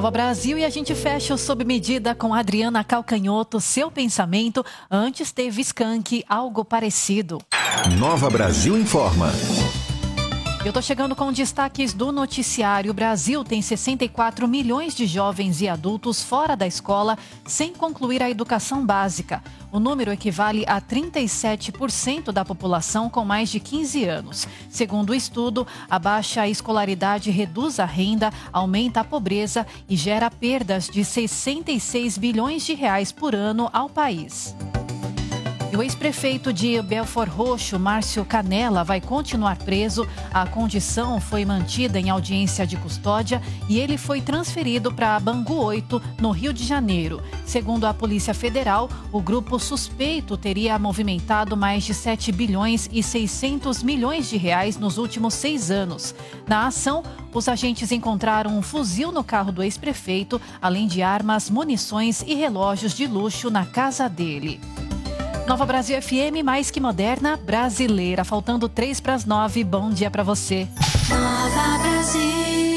Nova Brasil, e a gente fecha o Sob Medida com Adriana Calcanhoto. Seu pensamento. Antes teve Skank, algo parecido. Nova Brasil informa. Eu tô chegando com destaques do noticiário. O Brasil tem 64 milhões de jovens e adultos fora da escola sem concluir a educação básica. O número equivale a 37% da população com mais de 15 anos. Segundo o estudo, a baixa escolaridade reduz a renda, aumenta a pobreza e gera perdas de 66 bilhões de reais por ano ao país. E o ex-prefeito de Belford Roxo, Márcio Canella, vai continuar preso. A condição foi mantida em audiência de custódia e ele foi transferido para Bangu 8, no Rio de Janeiro. Segundo a Polícia Federal, o grupo suspeito teria movimentado mais de 7 bilhões e 600 milhões de reais nos últimos 6 anos. Na ação, os agentes encontraram um fuzil no carro do ex-prefeito, além de armas, munições e relógios de luxo na casa dele. Nova Brasil FM, mais que moderna, brasileira. Faltando 8:03. Bom dia pra você. Nova Brasil.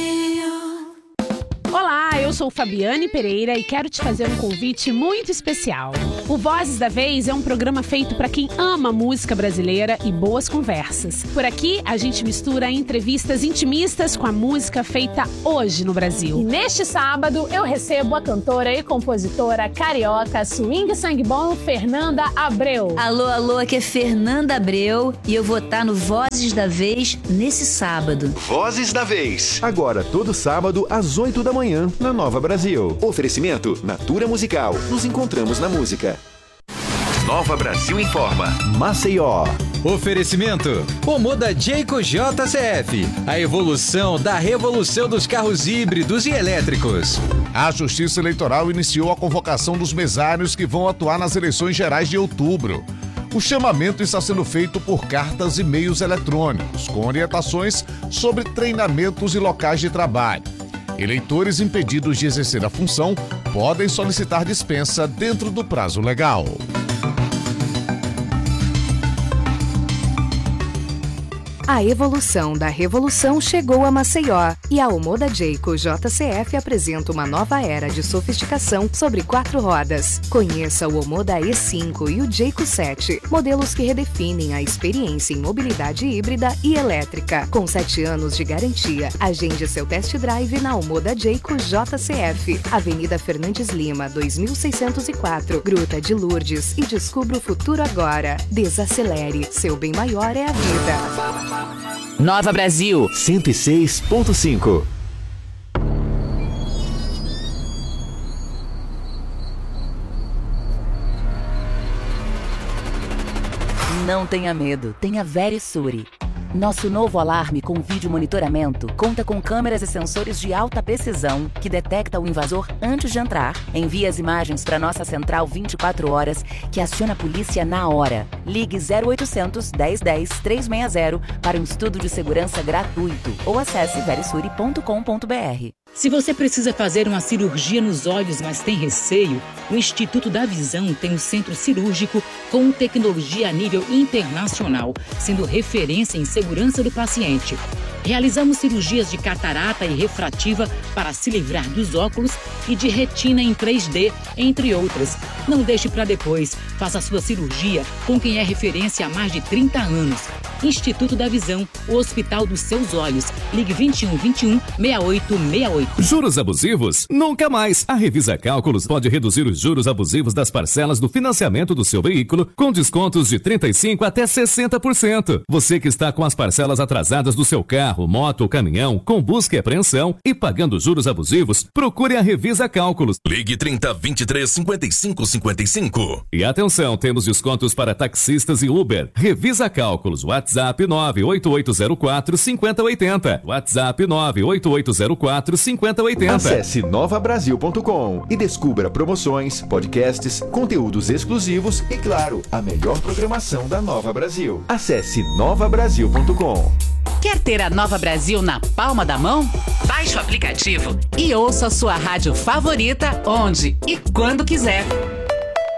Olá, eu sou Fabiane Pereira e quero te fazer um convite muito especial. O Vozes da Vez é um programa feito para quem ama música brasileira e boas conversas. Por aqui, a gente mistura entrevistas intimistas com a música feita hoje no Brasil. E neste sábado, eu recebo a cantora e compositora carioca swing sangue bom, Fernanda Abreu. Alô, alô, aqui é Fernanda Abreu e eu vou estar no Vozes da Vez nesse sábado. Vozes da Vez. Agora, todo sábado, às 8 da manhã, na Nova Brasil. Oferecimento Natura Musical. Nos encontramos na música. Nova Brasil informa. Maceió. Oferecimento Omoda Jayco JCF. A evolução da revolução dos carros híbridos e elétricos. A Justiça Eleitoral iniciou a convocação dos mesários que vão atuar nas eleições gerais de outubro. O chamamento está sendo feito por cartas e meios eletrônicos, com orientações sobre treinamentos e locais de trabalho. Eleitores impedidos de exercer a função podem solicitar dispensa dentro do prazo legal. A evolução da revolução chegou a Maceió e a Omoda Jayco JCF apresenta uma nova era de sofisticação sobre 4 rodas. Conheça o Omoda E5 e o Jayco 7, modelos que redefinem a experiência em mobilidade híbrida e elétrica. Com 7 anos de garantia, agende seu test drive na Omoda Jayco JCF, Avenida Fernandes Lima, 2604, Gruta de Lourdes, e descubra o futuro agora. Desacelere, seu bem maior é a vida. Nova Brasil 106.5. Não tenha medo, tenha Verisure. Nosso novo alarme com vídeo monitoramento conta com câmeras e sensores de alta precisão que detecta o invasor antes de entrar, envia as imagens para nossa central 24 horas que aciona a polícia na hora. Ligue 0800 1010 360 para um estudo de segurança gratuito ou acesse verisure.com.br. Se você precisa fazer uma cirurgia nos olhos, mas tem receio, o Instituto da Visão tem um centro cirúrgico com tecnologia a nível internacional, sendo referência em segurança do paciente. Realizamos cirurgias de catarata e refrativa para se livrar dos óculos e de retina em 3D, entre outras. Não deixe para depois. Faça a sua cirurgia com quem é referência há mais de 30 anos. Instituto da Visão, o hospital dos seus olhos. Ligue 21 21 68 68. Juros abusivos? Nunca mais. A Revisa Cálculos pode reduzir os juros abusivos das parcelas do financiamento do seu veículo com descontos de 35% até 60%. Você que está com as parcelas atrasadas do seu carro, moto ou caminhão, com busca e apreensão e pagando juros abusivos, procure a Revisa Cálculos. Ligue 30 23 55 55. E atenção, temos descontos para taxistas e Uber. Revisa Cálculos. WhatsApp 98804 5080. WhatsApp 98804 5080. Acesse novabrasil.com e descubra promoções, podcasts, conteúdos exclusivos e, claro, a melhor programação da Nova Brasil. Acesse novabrasil.com. Quer ter a Nova Brasil na palma da mão? Baixe o aplicativo e ouça a sua rádio favorita onde e quando quiser.